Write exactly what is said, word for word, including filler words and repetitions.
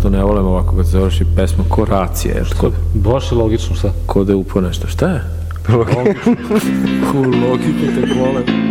što ne volim ovako kad se završi pesma, ko racija, jer kod... Baš je logično, šta? Ko da je upo nešto, šta je? Logično. U logiku te volim.